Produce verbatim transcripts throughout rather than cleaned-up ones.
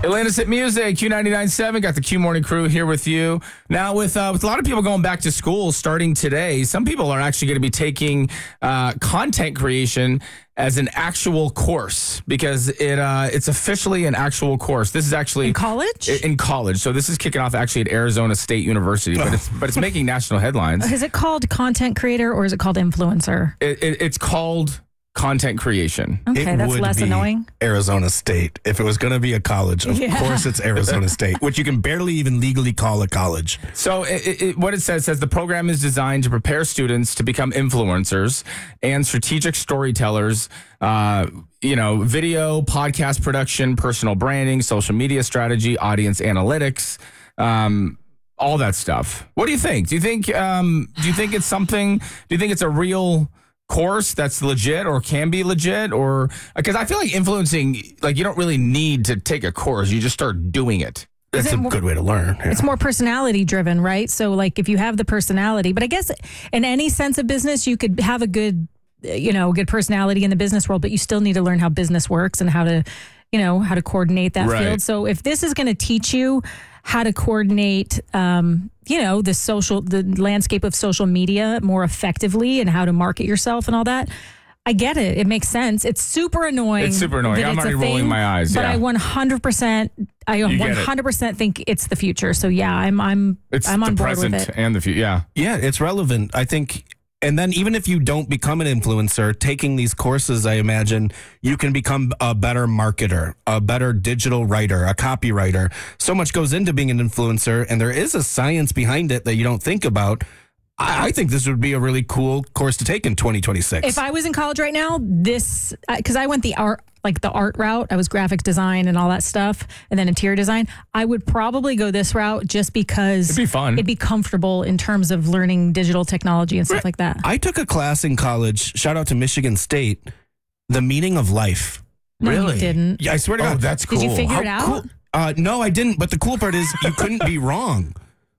Atlanta's Hit Music, Q ninety-nine point seven. Got the Q Morning Crew here with you. Now, with uh, with a lot of people going back to school starting today, some people are actually going to be taking uh, content creation as an actual course because it uh, it's officially an actual course. This is actually in college. In college, so this is kicking off actually at Arizona State University, but it's but it's making national headlines. Is it called content creator or is it called influencer? It, it, it's called content creation. Okay, it that's would less be annoying. Arizona State. If it was going to be a college, of Yeah. course it's Arizona State, which you can barely even legally call a college. So it, it, what it says says the program is designed to prepare students to become influencers and strategic storytellers. Uh, you know, video, podcast production, personal branding, social media strategy, audience analytics. Um, all that stuff. What do you think? Do you think? Um, do you think it's something? Do you think it's a real course that's legit or can be legit? Or because I feel like influencing, like you don't really need to take a course. You just start doing it. That's a more, good way to learn. Yeah. It's more personality driven, right? So like if you have the personality, but I guess in any sense of business, you could have a good, you know, good personality in the business world, but you still need to learn how business works and how to, you know, how to coordinate that Right. field. So if this is going to teach you how to coordinate, um, you know, the social, the landscape of social media more effectively and how to market yourself and all that, I get it. It makes sense. It's super annoying. It's super annoying. that I'm it's a already rolling thing, my eyes, But yeah. I one hundred percent, I You get it. one hundred percent think it's the future. So yeah, I'm, I'm, It's I'm the on board present with it. and the future. Yeah. Yeah, it's relevant. I think. And then even if you don't become an influencer, taking these courses, I imagine you can become a better marketer, a better digital writer, a copywriter. So much goes into being an influencer, and there is a science behind it that you don't think about. I, I think this would be a really cool course to take in twenty twenty-six. If I was in college right now, this, because I went the art, like the art route, I was graphic design and all that stuff, and then interior design, I would probably go this route just because It'd be fun. It'd be comfortable in terms of learning digital technology and stuff like that. I took a class in college, shout out to Michigan State, The Meaning of Life. No, you Really? didn't. Yeah, I swear to Oh, God. that's cool. Did you figure How it out? cool- Uh, no, I didn't. But the cool part is you couldn't be wrong.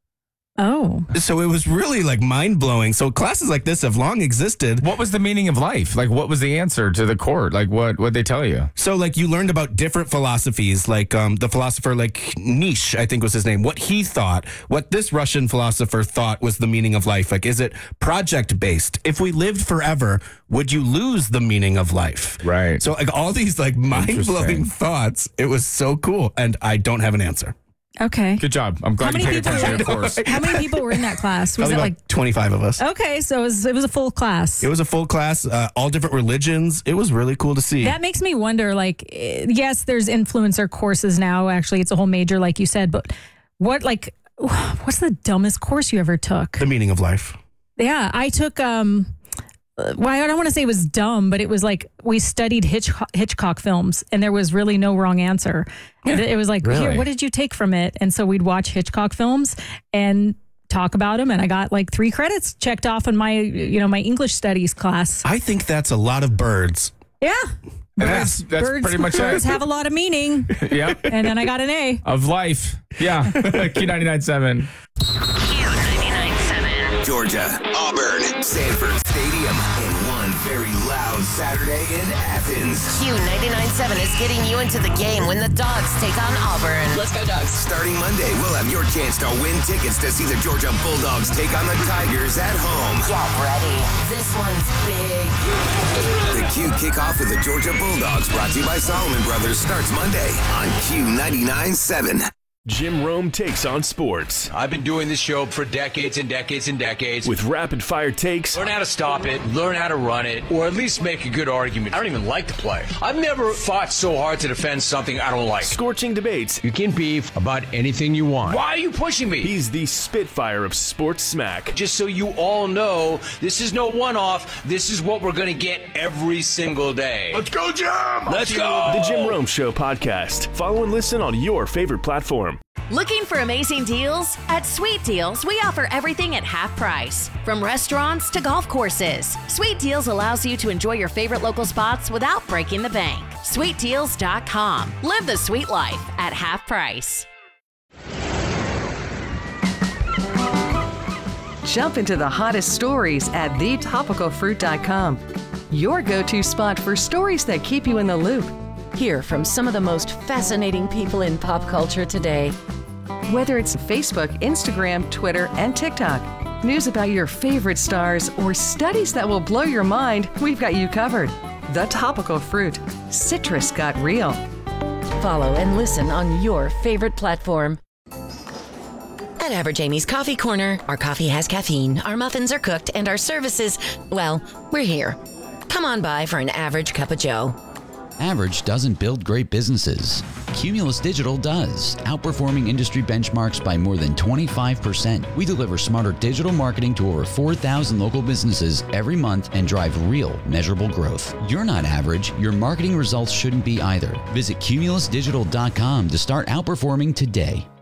Oh. So it was really like mind blowing. So classes like this have long existed. What was the meaning of life? Like, what was the answer to the court? Like, what what they tell you? So like you learned about different philosophies, like um, the philosopher like Nietzsche, I think was his name, what he thought, what this Russian philosopher thought was the meaning of life. Like, is it project based? If we lived forever, would you lose the meaning of life? Right. So like all these like mind blowing Interesting. thoughts. It was so cool. And I don't have an answer. Okay. Good job. I'm glad How you many paid people attention to were- your course. How many people were in that class? Was Probably it about like, twenty-five of us. okay, so it was, it was a full class. It was a full class, uh, all different religions. It was really cool to see. That makes me wonder, like, eh, yes, there's influencer courses now. Actually, it's a whole major, like you said, but what, like, what's the dumbest course you ever took? The meaning of life. Yeah, I took, um, uh, well, I don't want to say it was dumb, but it was like we studied Hitchcock, Hitchcock films and there was really no wrong answer. It, it was like, Really? here, what did you take from it? And so we'd watch Hitchcock films and talk about them. And I got like three credits checked off in my, you know, my English studies class. I think that's a lot of birds. Yeah. And that's that's birds, pretty much birds it. have a lot of meaning. Yep. And then I got an A. Of life. Yeah. Q ninety-nine point seven. Q ninety-nine point seven. Georgia, Auburn, Sanford Stadium, and one very loud Saturday in Athens. Q ninety-nine point seven is getting you into the game when the Dogs take on Auburn. Let's go, Dogs. Starting Monday, we'll have your chance to win tickets to see the Georgia Bulldogs take on the Tigers at home. Get ready. This one's big. The Q kickoff with the Georgia Bulldogs, brought to you by Solomon Brothers, starts Monday on Q ninety-nine point seven. Jim Rome takes on sports I've been doing this show for decades and decades and decades. with rapid fire takes, Learn how to stop it, learn how to run it, or at least make a good argument. I don't even like the play. I've never fought so hard to defend something I don't like. scorching debates. You can beef about anything you want. Why are you pushing me? He's the spitfire of sports smack. Just so you all know, this is no one-off. This is what we're going to get every single day. Let's go, Jim! Let's go! The Jim Rome Show podcast. Follow and listen on your favorite platform. Looking for amazing deals? At Sweet Deals, we offer everything at half price. From restaurants to golf courses, Sweet Deals allows you to enjoy your favorite local spots without breaking the bank. sweet deals dot com. Live the sweet life at half price. Jump into the hottest stories at the topical fruit dot com. Your go-to spot for stories that keep you in the loop. Hear from some of the most fascinating people in pop culture today. Whether it's Facebook, Instagram, Twitter, and TikTok, news about your favorite stars, or studies that will blow your mind, we've got you covered. The Topical Fruit. Citrus got real. Follow and listen on your favorite platform. At Average Amy's Coffee Corner, our coffee has caffeine, our muffins are cooked, and our services, well, we're here. Come on by for an average cup of joe. Average doesn't build great businesses. Cumulus Digital does, outperforming industry benchmarks by more than twenty-five percent. We deliver smarter digital marketing to over four thousand local businesses every month and drive real, measurable growth. You're not average. Your marketing results shouldn't be either. Visit cumulus digital dot com to start outperforming today.